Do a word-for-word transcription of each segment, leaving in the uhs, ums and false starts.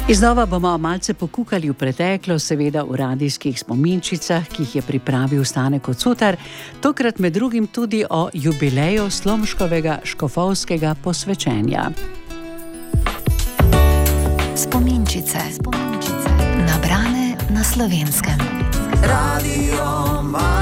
Iznova bomo malce pokukali v preteklo, seveda v radijskih spominčicah, ki jih je pripravil Stane Kocutar, tokrat med drugim tudi o jubileju Slomškovega škofovskega posvečenja. Spominčice, spominčice, nabrane na Slovenskem. Radio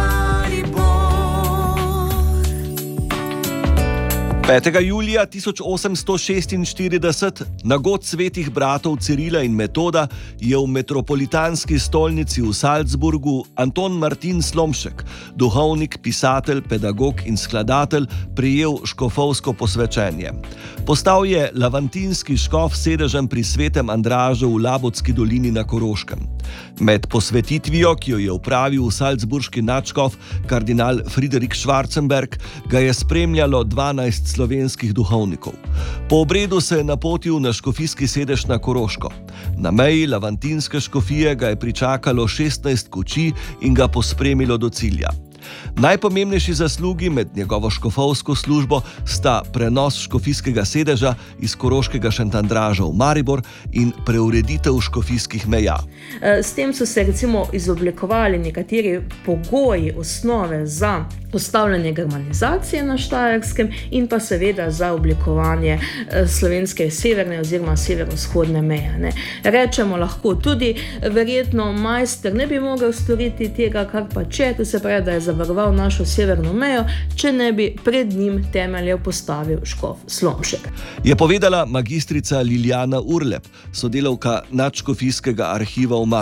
petega julija tisoč osemsto šestinštirideset na god svetih bratov Cirila in Metoda je v metropolitanski stolnici v Salzburgu Anton Martin Slomšek, duhovnik, pisatelj, pedagog in skladatelj, prejel škofovsko posvečenje. Postal je lavantinski škof s sedežem pri Svetem Andražu v Labotski dolini na Koroškem. Med posvetitvijo, ki jo je opravil salzburški nadškof kardinal Friderik Schwarzenberg, ga je spremljalo dvanajst slovenskih duhovnikov. Po obredu se je napotil na škofijski sedež na Koroško. Na meji lavantinske škofije ga je pričakalo šestnajst kočij in ga pospremilo do cilja. Najpomembnejši zaslugi med njegovo škofovsko službo sta prenos škofijskega sedeža iz koroškega Šentandraža v Maribor in preureditev škofijskih meja. S tem so se recimo izoblikovali nekateri pogoji, osnove za postavljanje germanizacije na Štajerskem in pa seveda za oblikovanje slovenske severne oziroma severovzhodne meje. Ne. Rečemo lahko tudi, verjetno majster ne bi mogel storiti tega, kar pa če, to se pravi, da je zavaroval našo severno mejo, če ne bi pred njim temelje postavil škof Slomšek. Je povedala magistrica Liljana Urlep, sodelavka nadškofijskega arhiva v Mariboru.